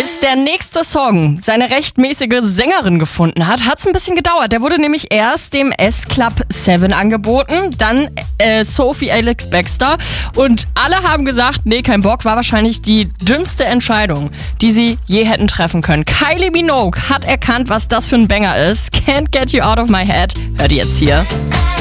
Bis der nächste Song seine rechtmäßige Sängerin gefunden hat, hat's ein bisschen gedauert. Der wurde nämlich erst dem S-Club 7 angeboten, dann Sophie Alex Baxter und alle haben gesagt, nee, kein Bock, war wahrscheinlich die dümmste Entscheidung, die sie je hätten treffen können. Kylie Minogue hat erkannt, was das für ein Banger ist. Can't Get You Out of My Head. Hört ihr jetzt hier.